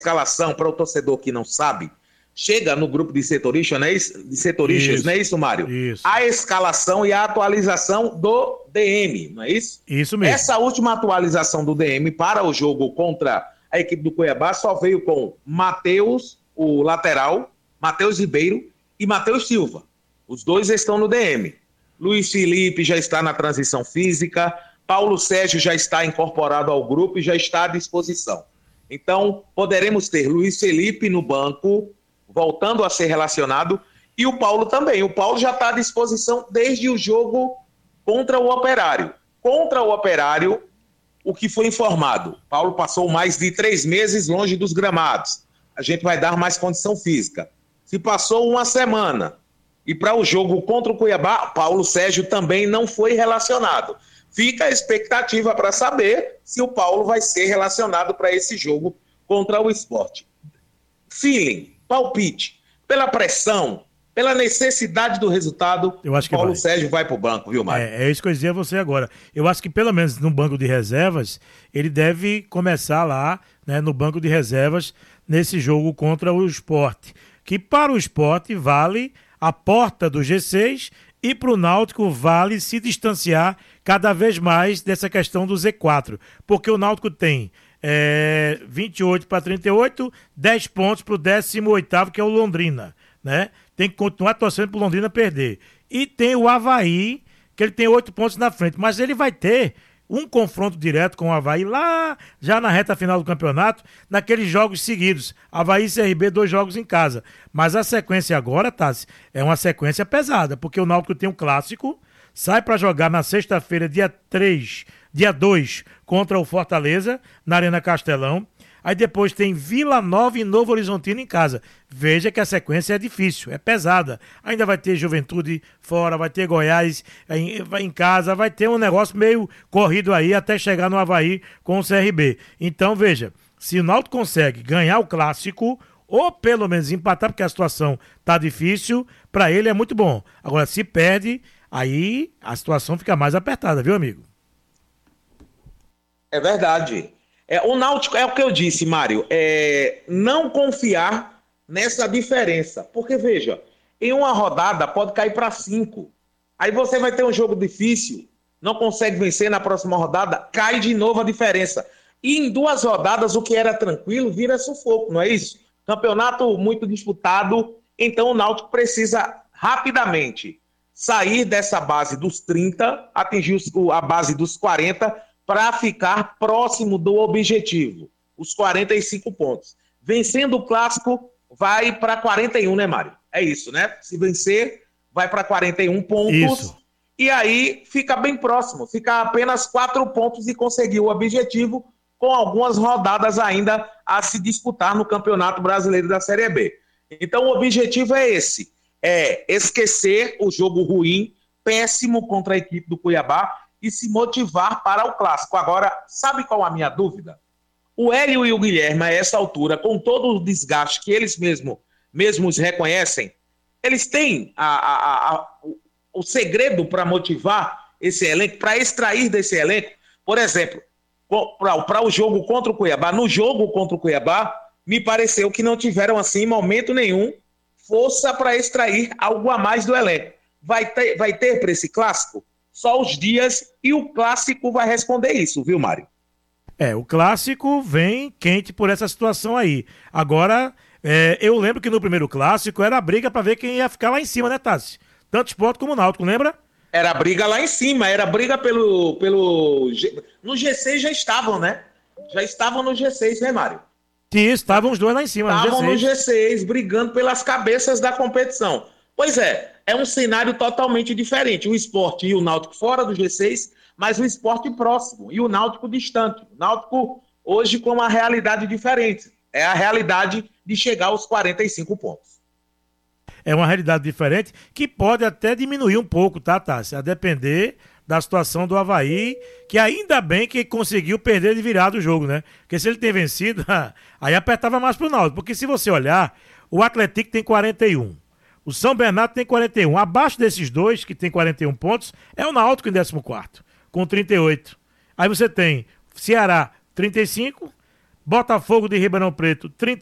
escalação, para o torcedor que não sabe, chega no grupo de setoristas, não é isso, Mário? Isso. A escalação e a atualização do DM, não é isso? Isso mesmo. Essa última atualização do DM para o jogo contra a equipe do Cuiabá só veio com Matheus, o lateral, Matheus Ribeiro e Matheus Silva. Os dois estão no DM. Luiz Felipe já está na transição física, Paulo Sérgio já está incorporado ao grupo e já está à disposição. Então, poderemos ter Luiz Felipe no banco, voltando a ser relacionado, e o Paulo também. O Paulo já está à disposição desde o jogo contra o Operário. Contra o Operário, o que foi informado? Paulo passou mais de 3 meses longe dos gramados. A gente vai dar mais condição física. Se passou uma semana, e para o jogo contra o Cuiabá, Paulo Sérgio também não foi relacionado. Fica a expectativa para saber se o Paulo vai ser relacionado para esse jogo contra o Sport. Feeling, palpite, pela pressão, pela necessidade do resultado, eu acho que Paulo Sérgio vai para o banco, viu, Mário? É isso que eu dizia a você agora. Eu acho que pelo menos no banco de reservas, ele deve começar lá, né, no banco de reservas, nesse jogo contra o Sport. Que para o Sport vale a porta do G6 e para o Náutico vale se distanciar cada vez mais dessa questão do Z4. Porque o Náutico tem 28 para 38, 10 pontos para o 18º, que é o Londrina, né? Tem que continuar torcendo para o Londrina perder. E tem o Avaí, que ele tem 8 pontos na frente, mas ele vai ter um confronto direto com o Avaí lá, já na reta final do campeonato, naqueles jogos seguidos. Avaí e CRB, 2 jogos em casa. Mas a sequência agora, Tassi, é uma sequência pesada, porque o Náutico tem um clássico, sai para jogar na sexta-feira, dia 2, contra o Fortaleza, na Arena Castelão. Aí depois tem Vila Nova e Novo Horizontino em casa. Veja que a sequência é difícil, é pesada. Ainda vai ter Juventude fora, vai ter Goiás em casa, vai ter um negócio meio corrido aí até chegar no Avaí com o CRB. Então veja, se o Náutico consegue ganhar o clássico, ou pelo menos empatar, porque a situação tá difícil, para ele é muito bom. Agora, se perde, aí a situação fica mais apertada, viu, amigo? É verdade. O Náutico, é o que eu disse, Mário, não confiar nessa diferença. Porque, veja, em uma rodada pode cair para 5. Aí você vai ter um jogo difícil, não consegue vencer na próxima rodada, cai de novo a diferença. E em 2 rodadas, o que era tranquilo vira sufoco, não é isso? Campeonato muito disputado, então o Náutico precisa rapidamente sair dessa base dos 30, atingir a base dos 40, para ficar próximo do objetivo, os 45 pontos. Vencendo o clássico, vai para 41, né, Mário? É isso, né? Se vencer, vai para 41 pontos. Isso. E aí fica bem próximo, fica apenas 4 pontos e conseguiu o objetivo, com algumas rodadas ainda a se disputar no Campeonato Brasileiro da Série B. Então o objetivo é esse, esquecer o jogo ruim, péssimo contra a equipe do Cuiabá, e se motivar para o clássico. Agora, sabe qual a minha dúvida? O Hélio e o Guilherme, a essa altura, com todo o desgaste que eles mesmos reconhecem, eles têm o segredo para motivar esse elenco, para extrair desse elenco. Por exemplo, para o jogo contra o Cuiabá, no jogo contra o Cuiabá, me pareceu que não tiveram, assim, em momento nenhum, força para extrair algo a mais do elenco. Vai ter para esse clássico? Só os dias, e o clássico vai responder isso, viu, Mário? O clássico vem quente por essa situação aí. Agora, eu lembro que no primeiro clássico era a briga para ver quem ia ficar lá em cima, né, Tassi? Tanto Sport como o Náutico, lembra? Era briga lá em cima, era briga pelo... No G6 já estavam, né? Já estavam no G6, né, Mário? Sim, estavam os dois lá em cima, estavam no G6, brigando pelas cabeças da competição. Pois é um cenário totalmente diferente. O Sport e o Náutico fora do G6, mas o Sport próximo e o Náutico distante. O Náutico hoje com uma realidade diferente. É a realidade de chegar aos 45 pontos. É uma realidade diferente que pode até diminuir um pouco, tá, Tássia? A depender da situação do Avaí, que ainda bem que conseguiu perder de virada o jogo, né? Porque se ele tem vencido, aí apertava mais pro Náutico. Porque se você olhar, o Atlético tem 41. O São Bernardo tem 41. Abaixo desses dois, que tem 41 pontos, é o Náutico em 14º, com 38. Aí você tem Ceará, 35, Botafogo de Ribeirão Preto,